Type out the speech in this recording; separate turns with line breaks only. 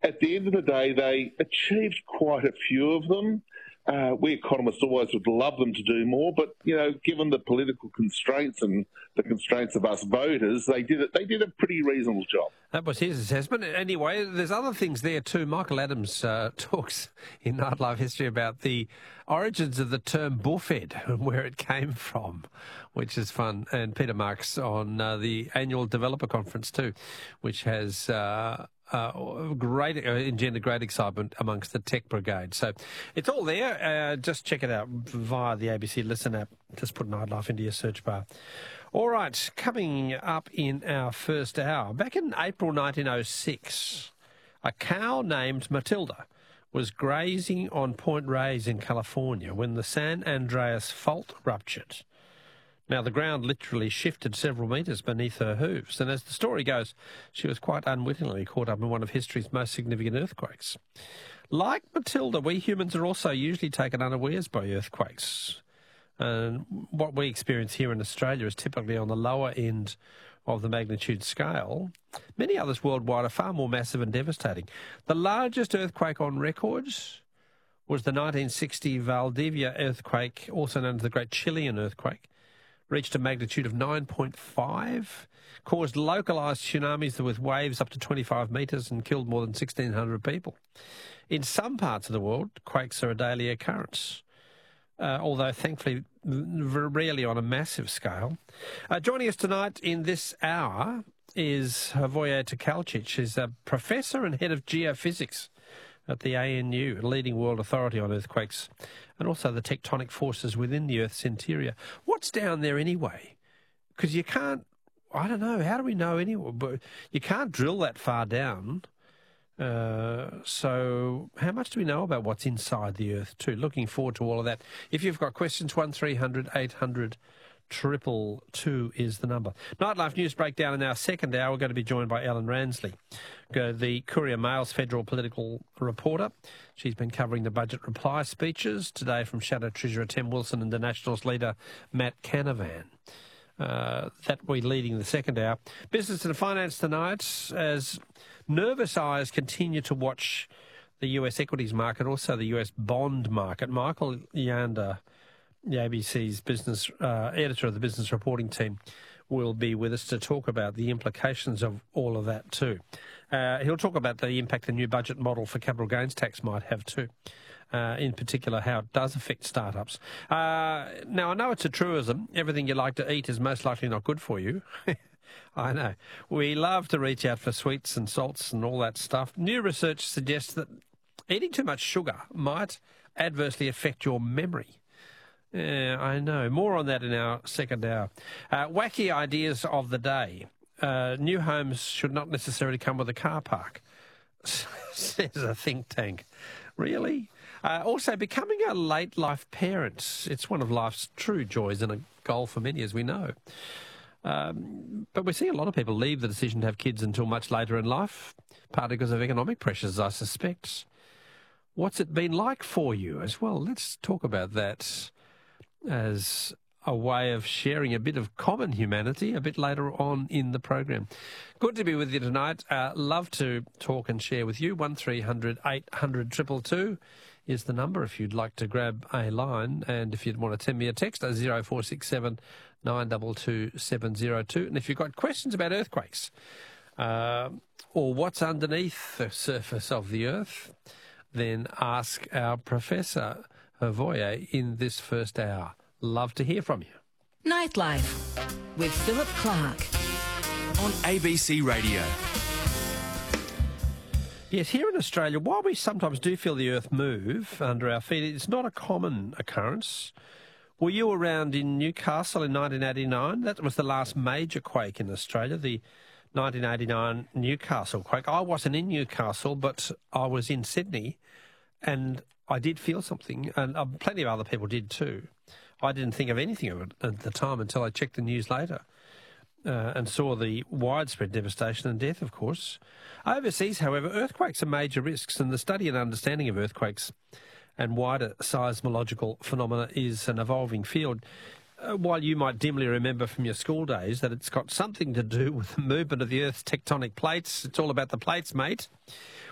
at the end of the day, they achieved quite a few of them. We economists always would love them to do more, but, given the political constraints and the constraints of us voters, they did a pretty reasonable job.
That was his assessment. Anyway, there's other things there too. Michael Adams talks in Nightlife History about the origins of the term buffet and where it came from, which is fun. And Peter Marks on the annual developer conference too, which has engendered great excitement amongst the tech brigade. So it's all there. Just check it out via the ABC Listen app. Just put Nightlife into your search bar. All right, coming up in our first hour. Back in April 1906, a cow named Matilda was grazing on Point Reyes in California when the San Andreas Fault ruptured. Now, the ground literally shifted several metres beneath her hooves, and as the story goes, she was quite unwittingly caught up in one of history's most significant earthquakes. Like Matilda, we humans are also usually taken unawares by earthquakes. And what we experience here in Australia is typically on the lower end of the magnitude scale. Many others worldwide are far more massive and devastating. The largest earthquake on record was the 1960 Valdivia earthquake, also known as the Great Chilean Earthquake. Reached a magnitude of 9.5, caused localised tsunamis with waves up to 25 metres and killed more than 1,600 people. In some parts of the world, quakes are a daily occurrence, although thankfully rarely on a massive scale. Joining us tonight in this hour is Hrvoje Tkalčić. She's a professor and head of geophysics at the ANU, a leading world authority on earthquakes, and also the tectonic forces within the Earth's interior. What's down there anyway? Because you can't, I don't know, how do we know anyway? But you can't drill that far down. So how much do we know about what's inside the Earth too? Looking forward to all of that. If you've got questions, 1300 800 222 is the number. Nightlife News Breakdown in our second hour. We're going to be joined by Ellen Ransley, the Courier Mail's federal political reporter. She's been covering the budget reply speeches today from Shadow Treasurer Tim Wilson and the Nationals leader Matt Canavan. That will be leading the second hour. Business and finance tonight as nervous eyes continue to watch the US equities market, also the US bond market. Michael Yander, the ABC's business editor of the business reporting team, will be with us to talk about the implications of all of that too. He'll talk about the impact the new budget model for capital gains tax might have too, in particular how it does affect startups. Now, I know it's a truism. Everything you like to eat is most likely not good for you. I know. We love to reach out for sweets and salts and all that stuff. New research suggests that eating too much sugar might adversely affect your memory. I know. More on that in our second hour. Wacky ideas of the day. New homes should not necessarily come with a car park, says a think tank. Really? Also, becoming a late life parent. It's one of life's true joys and a goal for many, as we know. But we see a lot of people leave the decision to have kids until much later in life, partly because of economic pressures, I suspect. What's it been like for you as well? Let's talk about that as a way of sharing a bit of common humanity a bit later on in the program. Good to be with you tonight. Love to talk and share with you. 1300 800 222 is the number if you'd like to grab a line, and if you'd want to send me a text, 0467 922 702. And if you've got questions about earthquakes or what's underneath the surface of the Earth, then ask our Professor Hrvoje in this first hour. Love to hear from you.
Nightlife with Philip Clark
on ABC Radio.
Yes, here in Australia, while we sometimes do feel the Earth move under our feet, it's not a common occurrence. Were you around in Newcastle in 1989? That was the last major quake in Australia, the 1989 Newcastle quake. I wasn't in Newcastle, but I was in Sydney, and I did feel something, and plenty of other people did too. I didn't think of anything of it at the time until I checked the news later and saw the widespread devastation and death, of course. Overseas, however, earthquakes are major risks, and the study and understanding of earthquakes and wider seismological phenomena is an evolving field. While you might dimly remember from your school days that it's got something to do with the movement of the Earth's tectonic plates, it's all about the plates, mate.